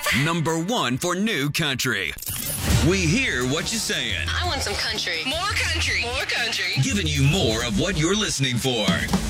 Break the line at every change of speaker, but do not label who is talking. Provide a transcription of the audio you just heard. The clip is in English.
Number 1 for new country. We hear what you're saying.
I want some country.
More country. More country.
Giving you more of what you're listening for.